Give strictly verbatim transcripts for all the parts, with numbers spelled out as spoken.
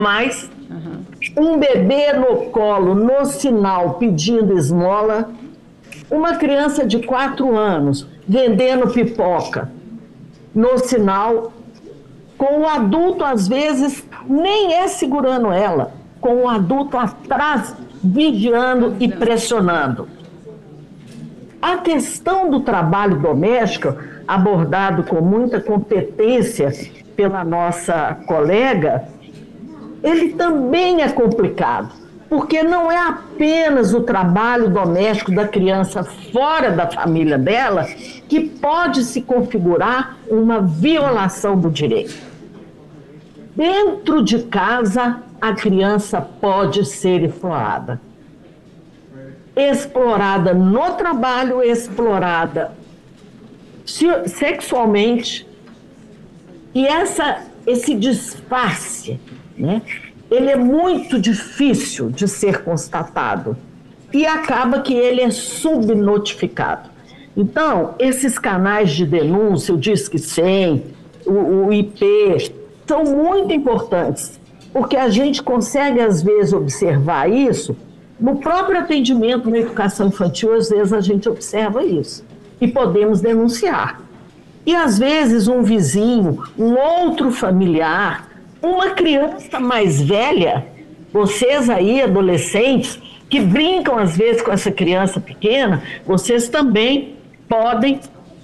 Mas um bebê no colo, no sinal, pedindo esmola, uma criança de quatro anos vendendo pipoca, no sinal, com o adulto, às vezes, nem é segurando ela, com o adulto atrás, vigiando e pressionando. A questão do trabalho doméstico, abordado com muita competência pela nossa colega, ele também é complicado, porque não é apenas o trabalho doméstico da criança fora da família dela que pode se configurar uma violação do direito. Dentro de casa, a criança pode ser explorada. Explorada no trabalho, explorada sexualmente. E essa, esse disfarce, né, ele é muito difícil de ser constatado e acaba que ele é subnotificado. Então, esses canais de denúncia, o Disque cem, o, o I P, são muito importantes, porque a gente consegue, às vezes, observar isso no próprio atendimento na educação infantil. Às vezes a gente observa isso e podemos denunciar. E, às vezes, um vizinho, um outro familiar, uma criança mais velha, vocês aí, adolescentes, que brincam às vezes com essa criança pequena, vocês também podem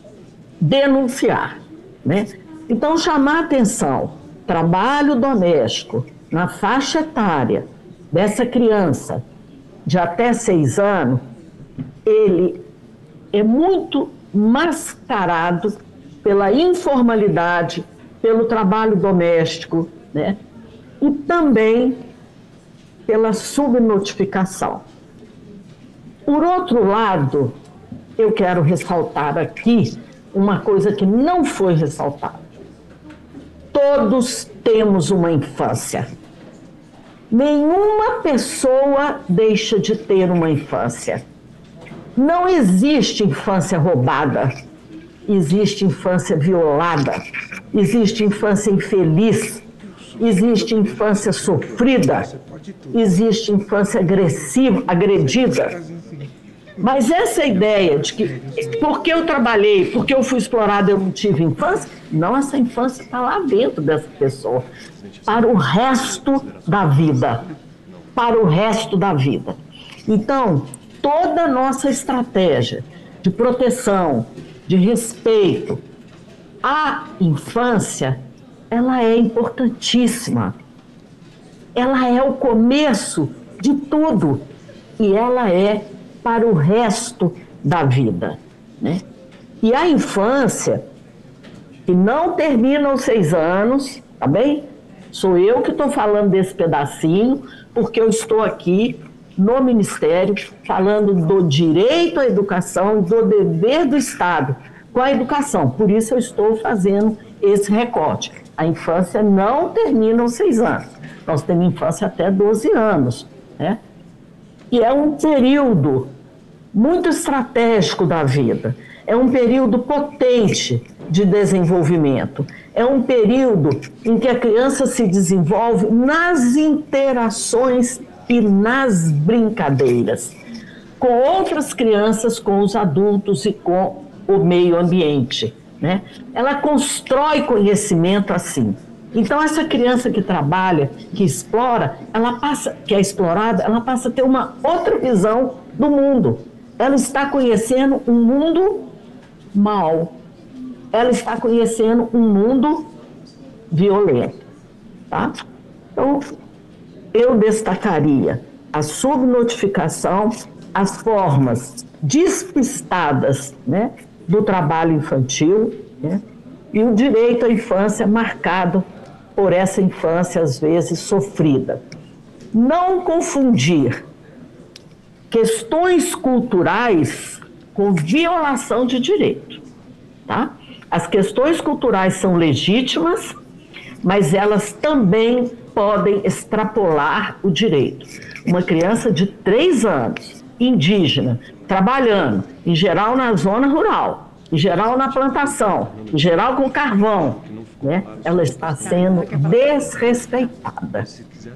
denunciar, né? Então, chamar atenção, trabalho doméstico na faixa etária dessa criança de até seis anos, ele é muito mascarado pela informalidade, pelo trabalho doméstico, né? E também pela subnotificação. Por outro lado, eu quero ressaltar aqui uma coisa que não foi ressaltada. Todos temos uma infância. Nenhuma pessoa deixa de ter uma infância. Não existe infância roubada, existe infância violada, existe infância infeliz, existe infância sofrida, existe infância agressiva, agredida. Mas essa ideia de que porque eu trabalhei, porque eu fui explorada, eu não tive infância, não, essa infância está lá dentro dessa pessoa, para o resto da vida, para o resto da vida. Então, toda a nossa estratégia de proteção, de respeito à infância, ela é importantíssima. Ela é o começo de tudo e ela é para o resto da vida, né? E a infância, que não termina aos seis anos, tá bem? Sou eu que estou falando desse pedacinho, porque eu estou aqui no Ministério falando do direito à educação, do dever do Estado com a educação. Por isso eu estou fazendo esse recorte. A infância não termina aos seis anos. Nós temos infância até doze anos, né? E é um período muito estratégico da vida. É um período potente de desenvolvimento. É um período em que a criança se desenvolve nas interações e nas brincadeiras, com outras crianças, com os adultos e com o meio ambiente, né? Ela constrói conhecimento assim. Então, essa criança que trabalha, que explora, ela passa, que é explorada, ela passa a ter uma outra visão do mundo. Ela está conhecendo um mundo mau. Ela está conhecendo um mundo violento, tá? Então, eu destacaria a subnotificação, as formas despistadas, né, do trabalho infantil, né, e o direito à infância marcado por essa infância, às vezes, sofrida. Não confundir questões culturais com violação de direito, tá? As questões culturais são legítimas, mas elas também podem extrapolar o direito. Uma criança de três anos, indígena, trabalhando, em geral na zona rural, em geral na plantação, em geral com carvão, né? Ela está sendo desrespeitada.